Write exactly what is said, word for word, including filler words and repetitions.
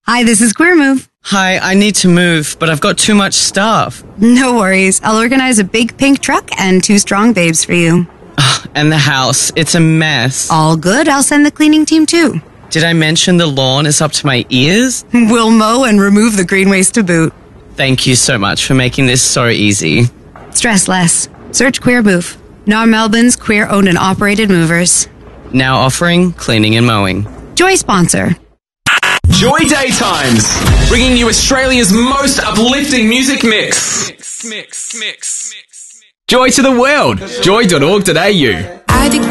Hi, this is Queer Move. Hi, I need to move, but I've got too much stuff. No worries. I'll organize a big pink truck and two strong babes for you. And the house, it's a mess. All good. I'll send the cleaning team too. Did I mention the lawn is up to my ears? We'll mow and remove the green waste to boot. Thank you so much for making this so easy. Stress less. Search Queer Move. N A R Melbourne's queer-owned and operated movers. Now offering cleaning and mowing. Joy sponsor. Joy Daytimes, bringing you Australia's most uplifting music mix. Mix, mix, mix. Joy to the world. joy dot org dot a u.